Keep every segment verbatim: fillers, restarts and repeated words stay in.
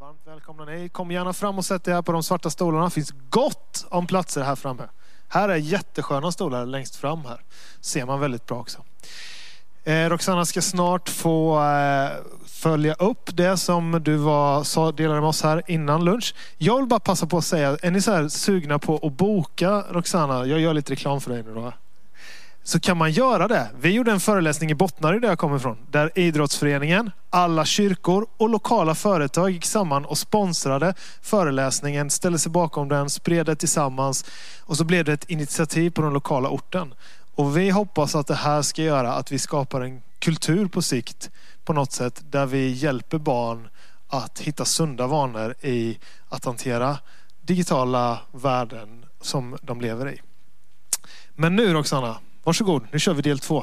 Varmt välkomna ni. Kom gärna fram och sätt er här på de svarta stolarna. Det finns gott om platser här framme. Här är jättesköna stolar längst fram här. Ser man väldigt bra också. Eh, Roxanna ska snart få eh, följa upp det som du var, sa, delade med oss här innan lunch. Jag vill bara passa på att säga, är ni så här sugna på att boka Roxanna? Jag gör lite reklam för dig nu då. Så kan man göra det. Vi gjorde en föreläsning i Bottnaryd där jag kommer ifrån. Där idrottsföreningen, alla kyrkor och lokala företag gick samman och sponsrade föreläsningen. Ställde sig bakom den, spred det tillsammans. Och så blev det ett initiativ på den lokala orten. Och vi hoppas att det här ska göra att vi skapar en kultur på sikt. På något sätt. Där vi hjälper barn att hitta sunda vanor i att hantera digitala värden som de lever i. Men nu Roxanna. Varsågod, nu kör vi del två.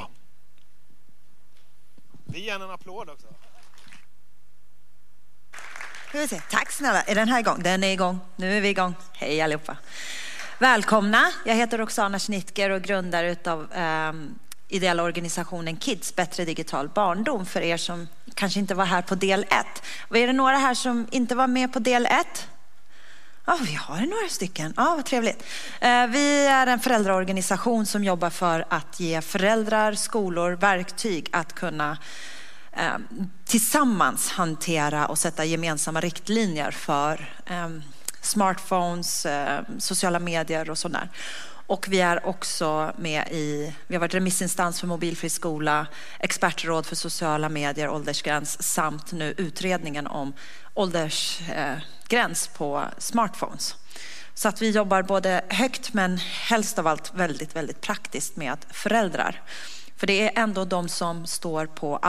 Vi ger en applåd också. Tack snälla. Är den här igång? Den är igång. Nu är vi igång. Hej allihopa. Välkomna. Jag heter Roxana Schnittger och grundare utav eh, ideella organisationen Kids, bättre digital barndom. För er som kanske inte var här på del ett. Och är det några här som inte var med på del ett? Ja, vi har några stycken. Ja, vad trevligt. Vi är en föräldraorganisation som jobbar för att ge föräldrar, skolor, verktyg att kunna eh, tillsammans hantera och sätta gemensamma riktlinjer för eh, smartphones, eh, sociala medier och sådär. Och vi är också med i, vi har varit remissinstans för mobilfri skola, expertråd för sociala medier, åldersgräns samt nu utredningen om åldersgräns på smartphones. Så att vi jobbar både högt men helst av allt väldigt, väldigt praktiskt med föräldrar. För det är ändå de som står på